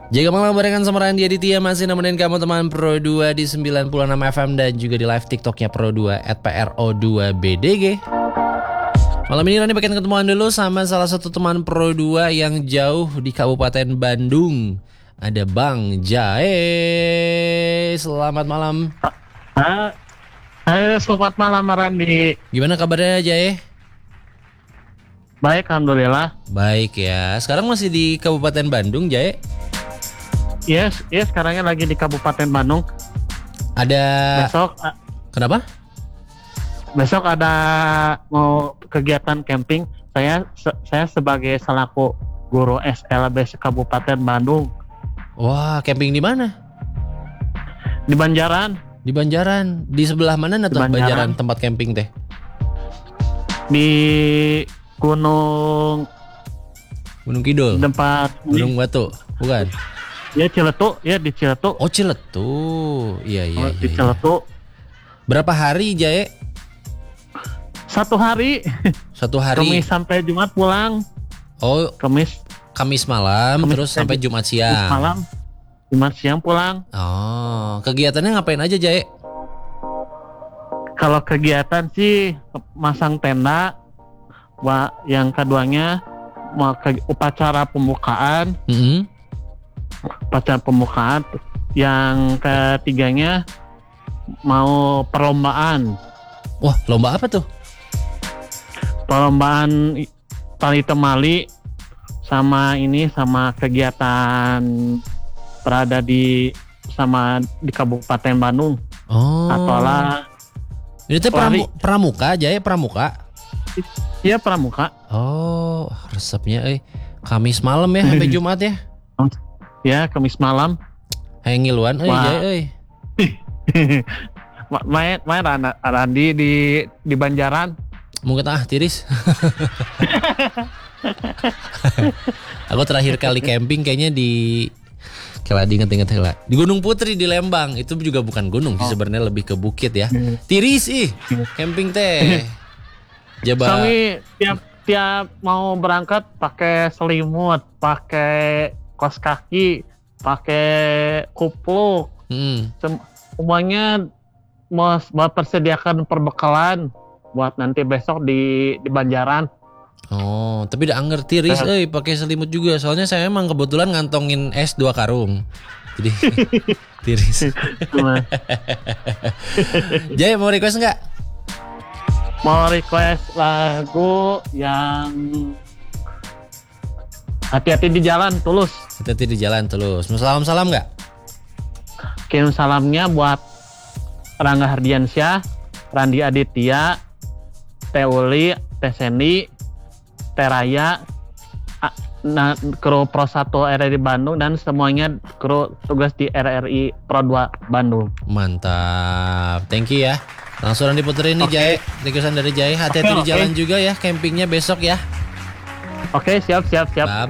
Jaga malam barengan sama Randy Aditya masih nemenin kamu teman Pro 2 di 96 FM dan juga di live TikToknya Pro 2 @pro2bdg. Malam ini Randy pengen ketemuan dulu sama salah satu teman Pro 2 yang jauh di Kabupaten Bandung. Ada Bang Jae. Selamat malam. Selamat malam Randy. Gimana kabarnya Jae? Baik, alhamdulillah. Baik ya. Sekarang masih di Kabupaten Bandung Jae? Yes, sekarangnya lagi di Kabupaten Bandung. Ada. Besok. Kenapa? Besok ada mau kegiatan camping. Saya sebagai selaku guru SLB Kabupaten Bandung. Wah, camping di mana? Di Banjaran. Di Banjaran. Di sebelah mana tuh Banjaran tempat camping teh? Di Gunung Kidul. Tempat Gunung Batu, bukan? Ya Ciletu, ya di Ciletu. Oh Ciletu, iya. Di Ciletu. Berapa hari Jae? 1 hari. 1 hari. Kamis sampai Jumat pulang. Oh, Kamis malam, terus sampai Jumat siang. Kamis malam, Jumat siang pulang. Oh, kegiatannya ngapain aja Jae? Kalau kegiatan sih masang tenda. Yang keduanya mau upacara pembukaan. Upacara pembukaan. Yang ketiganya mau perlombaan. Wah, lomba apa tuh? Perlombaan tali temali sama kegiatan berada di Kabupaten Bandung. Oh. Atola. Ini teh pramuka Jae, pramuka. Iya, pramuka. Oh, resepnya Kamis malam ya sampai Jumat ya. Ya, Kamis malam. Hayang ngiluan Jae main Randi di Banjaran. Mungkin tiris. Aku terakhir kali camping kayaknya inget lah. Di Gunung Putri di Lembang. Itu juga bukan gunung sih sebenarnya, lebih ke bukit ya. Tiris camping teh. Kami tiap mau berangkat pakai selimut, pakai kaos kaki, pakai kupluk. Semuanya mau persediakan perbekalan buat nanti besok di Banjaran. Oh, tapi udah angger tiris pakai selimut juga. Soalnya saya emang kebetulan ngantongin es 2 karung. Jadi tiris. Jay mau request enggak? Mau request lagu yang Hati-hati di Jalan Tulus. Hati-hati di Jalan Tulus. Mau salam-salam enggak? Kirim salamnya buat Rangga Hardiansyah, Randy Aditya, Teuli, Tesendi, Teraya, kru Pro 1 RRI Bandung, dan semuanya kru tugas di RRI Pro 2 Bandung. Mantap, thank you ya. Langsung diputerin nih Jae, requestan dari Jae. Hati-hati di jalan juga ya, campingnya besok ya. Oke, siap. Bye.